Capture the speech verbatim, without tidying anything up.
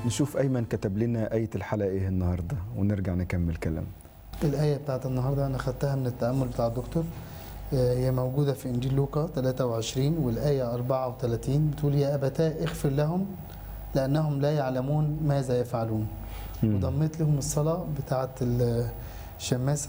نشوف أيمن كتب لنا آية الحلقة إيه النهاردة ونرجع نكمل كلام. الآية بتاعت النهاردة أنا خدتها من التأمل بتاع الدكتور، هي موجودة في إنجيل لوقا ثلاثة وعشرين والآية أربعة وثلاثين، بتقول يا أبتاه اغفر لهم لأنهم لا يعلمون ماذا يفعلون. وضميت لهم الصلاة بتاعت الشماس